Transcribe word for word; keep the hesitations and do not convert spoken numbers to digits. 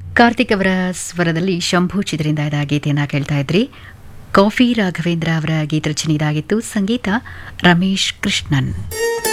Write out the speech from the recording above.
ಕಾರ್ತಿಕ್ ಅವರ ಸ್ವರದಲ್ಲಿ ಶಂಭು ಚಿತ್ರದಿಂದ ಇದ ಗೀತೆಯನ್ನು ಕೇಳ್ತಾ ಇದ್ರಿ. ಕಾಫಿ ರಾಘವೇಂದ್ರ ಅವರ ಗೀತರಚನೆ ಇದಾಗಿತ್ತು. ಸಂಗೀತ ರಮೇಶ್ ಕೃಷ್ಣನ್.